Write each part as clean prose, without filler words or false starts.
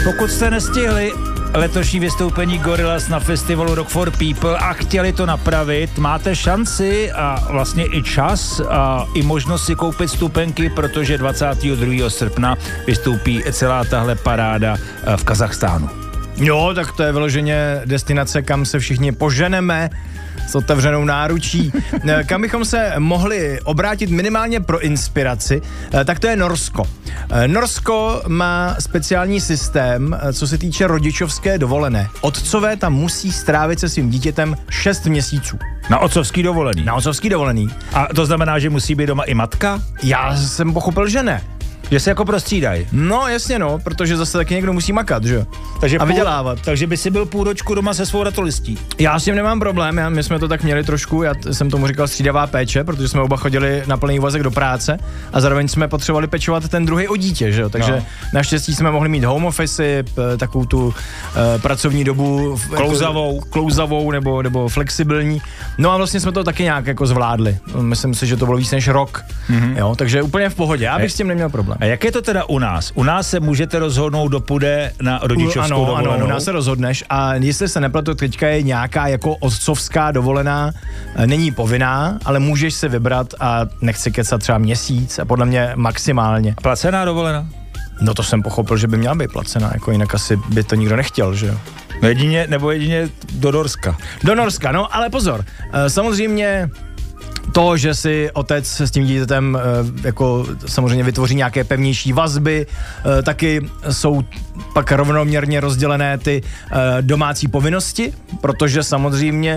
Pokud jste nestihli letošní vystoupení Gorillaz na festivalu Rock for People a chtěli to napravit, máte šanci a vlastně i čas a i možnost si koupit vstupenky, protože 22. srpna vystoupí celá tahle paráda v Kazachstánu. Jo, tak to je vyloženě destinace, kam se všichni poženeme s otevřenou náručí. Kam bychom se mohli obrátit minimálně pro inspiraci, tak to je Norsko. Norsko má speciální systém, co se týče rodičovské dovolené. Otcové tam musí strávit se svým dítětem 6 měsíců. Na otcovský dovolený? Na otcovský dovolený. A to znamená, že musí být doma i matka? Já jsem pochopil, že ne. Že se jako prostřídají. No jasně no, protože zase taky někdo musí makat, že? Takže a vydělávat. Takže by si byl půl ročku doma se svou ratolistí. Já s tím nemám problém, my jsme to tak měli trošku, já jsem tomu říkal střídavá péče, protože jsme oba chodili na plný úvazek do práce a zároveň jsme potřebovali pečovat ten druhý o dítě, že jo? Takže naštěstí jsme mohli mít home office, takovou tu pracovní dobu klouzavou nebo flexibilní. No a vlastně jsme to taky nějak jako zvládli. Myslím si, že to bylo víc než rok. Jo, takže úplně v pohodě. Já bych s tím neměl problém. A jak je to teda u nás? U nás se můžete rozhodnout, kdo půjde na rodičovskou dovolenou? Ano, u nás se rozhodneš a jestli se nepletu, teďka je nějaká jako otcovská dovolená, není povinná, ale můžeš se vybrat a nechci kecat třeba měsíc a podle mě maximálně. Placená dovolená? No to jsem pochopil, že by měla být placená, jako jinak asi by to nikdo nechtěl, že jo? No jedině do Norska. Do Norska, no ale pozor, samozřejmě to, že si otec s tím dítětem jako samozřejmě vytvoří nějaké pevnější vazby, taky jsou pak rovnoměrně rozdělené ty domácí povinnosti, protože samozřejmě,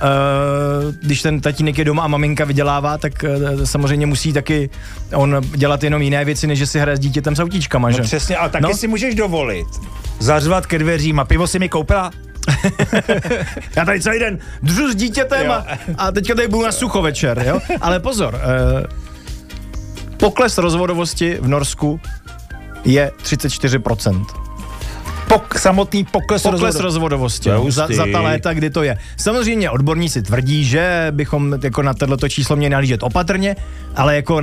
když ten tatínek je doma a maminka vydělává, tak samozřejmě musí taky on dělat jenom jiné věci, než že si hraje s dítětem s autíčkama, že? No přesně, ale taky si můžeš dovolit zařvat ke dveřím a pivo si mi koupila? Já tady celý den držu s dítětem a teďka tady budu na sucho večer, jo? Ale pozor, pokles rozvodovosti v Norsku je 34%. Samotný pokles rozvodovosti za ta léta, kdy to je. Samozřejmě odborníci tvrdí, že bychom jako na tohleto číslo měli nahlížet opatrně, ale jako